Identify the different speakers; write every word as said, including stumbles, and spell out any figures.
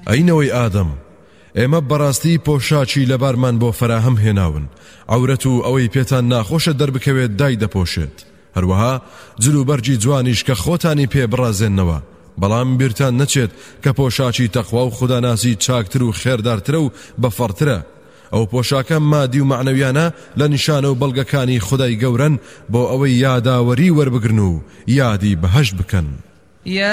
Speaker 1: ئەینەوەی ئادەم ئێمە بەڕاستی پۆشاچی لەبارمان بۆ فراهەم هێناون عورەت و ئەوەی پێتان ناخۆشە دەربکەوێت دای دەپۆشێت هەروەها جلو بەرجی جوانیش کە خۆتانی پێ بڕازێننەوە بەڵام بیرتان نەچێت کە پۆشاچی تەخوا و خوداناسی چاکتر و خێردارترە و بەفەڕترە ئەو پۆشاکە مادی و معنەویانە لە نیشانە و بەڵگەکانی خودای گەورەن بۆ ئەوەی یاداوەری وەربگرن و یادی بەهەشت بکەن.